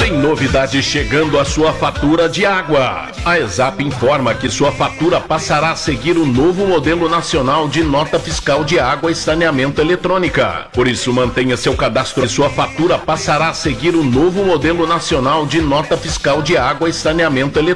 Tem novidade chegando à sua fatura de água. A ESAP informa que sua fatura passará a seguir o novo modelo nacional de nota fiscal de água e saneamento eletrônica. Por isso, mantenha seu cadastro e sua fatura passará a seguir o novo modelo nacional de nota fiscal de água e saneamento eletrônica.